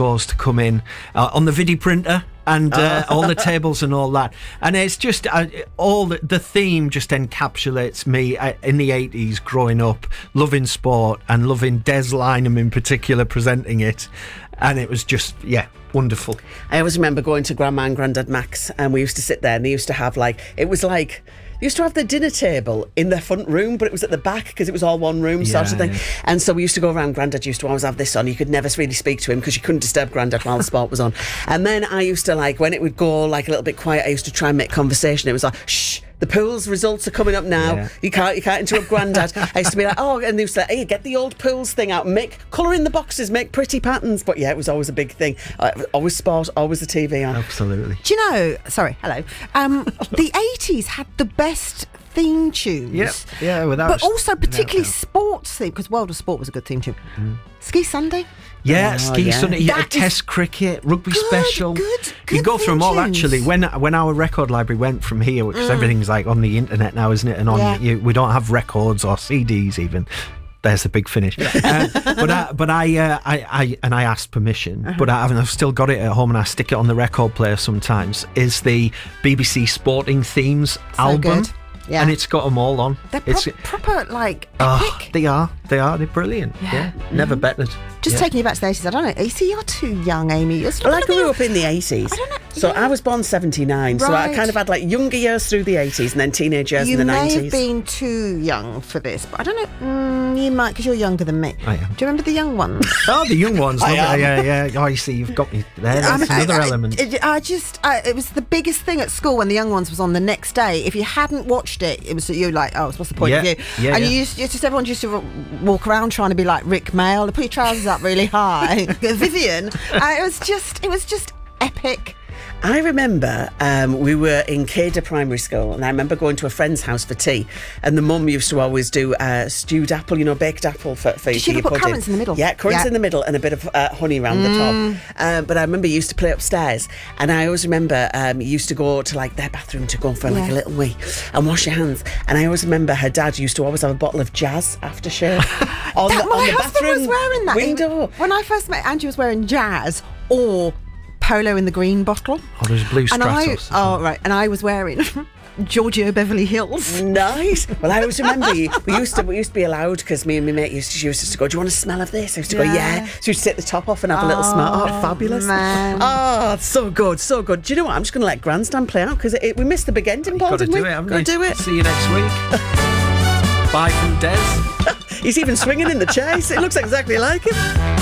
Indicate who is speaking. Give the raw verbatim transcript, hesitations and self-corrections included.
Speaker 1: scores to come in uh, on the video printer. And uh, all the tables and all that, and it's just uh, all the, the theme just encapsulates me uh, in the eighties, growing up, loving sport and loving Des Lynam in particular presenting it, and it was just yeah wonderful.
Speaker 2: I always remember going to Grandma and Grandad Max, and we used to sit there, and they used to have like it was like. They used to have the dinner table in their front room, but it was at the back because it was all one room sort
Speaker 1: Yeah,
Speaker 2: of thing.
Speaker 1: yeah.
Speaker 2: And so we used to go around. Grandad used to always have this on. You could never really speak to him because you couldn't disturb Grandad while the sport was on. And then I used to, like, when it would go like a little bit quiet, I used to try and make conversation. It was like, shh, the pool's results are coming up now.
Speaker 1: Yeah.
Speaker 2: You can't you can't interrupt Grandad. I used to be like, oh, and they used to say, hey, get the old pools thing out, make colour in the boxes, make pretty patterns. But yeah, it was always a big thing. Uh, always sport, always the T V on.
Speaker 1: Absolutely.
Speaker 3: Do you know, sorry, hello, um, the eighties had the best theme tunes.
Speaker 1: Yep. Yeah, without
Speaker 3: But
Speaker 1: a-
Speaker 3: also particularly
Speaker 1: without a
Speaker 3: sports theme, because World of Sport was a good theme tune. Ski Sunday.
Speaker 1: Yeah,
Speaker 2: Oh,
Speaker 1: ski
Speaker 2: yeah.
Speaker 1: Sunday, yeah,
Speaker 3: That
Speaker 1: Test cricket, rugby
Speaker 3: good,
Speaker 1: special.
Speaker 3: good,
Speaker 1: you
Speaker 3: good
Speaker 1: go through them all
Speaker 3: tunes.
Speaker 1: actually. When when our record library went from here, because everything's like on the internet now, isn't it? And on
Speaker 3: Yeah.
Speaker 1: you, we don't have records or C Ds even. There's the big finish. uh, but I, but I, uh, I, I, and I asked permission, but I haven't. I've still got it at home, and I stick it on the record player sometimes. Is the B B C Sporting Themes album,
Speaker 3: good. Yeah.
Speaker 1: and it's got them all on.
Speaker 3: They're
Speaker 1: it's
Speaker 3: pro- proper, like,
Speaker 1: oh,
Speaker 3: epic.
Speaker 1: they are, they are, they're brilliant. Yeah, never bettered.
Speaker 3: Just
Speaker 1: yeah.
Speaker 3: taking you back to the eighties, I don't know. You see, you're too young, Amy. You're still
Speaker 2: Well, I
Speaker 3: looking
Speaker 2: grew
Speaker 3: at-
Speaker 2: up in the eighties.
Speaker 3: I don't know,
Speaker 2: So
Speaker 3: yeah.
Speaker 2: I was born seventy-nine. So I
Speaker 3: Right.
Speaker 2: kind of had like younger years through the eighties and then teenage years
Speaker 3: You
Speaker 2: in the
Speaker 3: may
Speaker 2: nineties.
Speaker 3: have been too young for this, but I don't know. Mm, you might, because you're younger than me.
Speaker 1: I am.
Speaker 3: Do you remember the young ones?
Speaker 1: Oh, the young ones.
Speaker 2: I
Speaker 1: love it.
Speaker 2: am.
Speaker 1: Yeah, yeah. Oh, you see, you've got me there. That's
Speaker 3: I-
Speaker 1: another
Speaker 3: I,
Speaker 1: element.
Speaker 3: I, I just, I, it was the biggest thing at school when the young ones was on the next day. If you hadn't watched it, it was you like, oh, what's the point of
Speaker 1: Yeah,
Speaker 3: view?
Speaker 1: yeah,
Speaker 3: and
Speaker 1: yeah.
Speaker 3: you used, it's just everyone used to r- walk around trying to be like Rick Mail. They put your trousers up really high. Vivian. Uh, it was just, it was just epic.
Speaker 2: I remember um, we were in Cader Primary School, and I remember going to a friend's house for tea, and the mum used to always do uh, stewed apple, you know, baked apple for, for,
Speaker 3: Did
Speaker 2: for
Speaker 3: she
Speaker 2: your
Speaker 3: ever put
Speaker 2: pudding.
Speaker 3: currants in the middle?
Speaker 2: Yeah, currants
Speaker 3: Yeah.
Speaker 2: in the middle and a bit of uh, honey around the top. Uh, but I remember you used to play upstairs, and I always remember um, you used to go to like their bathroom to go for like
Speaker 3: Yeah.
Speaker 2: a little wee and wash your hands. And I always remember her dad used to always have a bottle of Jazz aftershave on
Speaker 3: That-
Speaker 2: the,
Speaker 3: my
Speaker 2: on the
Speaker 3: husband
Speaker 2: bathroom
Speaker 3: was wearing that.
Speaker 2: window.
Speaker 3: When I first met Andrew, was wearing Jazz or Polo in the green bottle.
Speaker 1: Oh, there's blue
Speaker 3: And I,
Speaker 1: Stratos.
Speaker 3: oh right, and I was wearing Giorgio Beverly Hills.
Speaker 2: Nice. Well, I always remember you. We used to we used to be allowed because me and my mate used to, she used to go, do you want a smell of this? I used to go,
Speaker 3: Yeah.
Speaker 2: yeah. So we used to take the top off and have a little smell. Oh, fabulous.
Speaker 3: man.
Speaker 2: Oh, so good, so good. Do you know what? I'm just going to let Grandstand play out because we missed the big ending, Paul,
Speaker 1: Got to
Speaker 2: didn't
Speaker 1: do
Speaker 2: we?
Speaker 1: it, haven't
Speaker 2: Got
Speaker 1: you?
Speaker 2: to do it.
Speaker 1: See you next week. Bye from Des.
Speaker 2: He's even swinging in the chase. It looks exactly like him.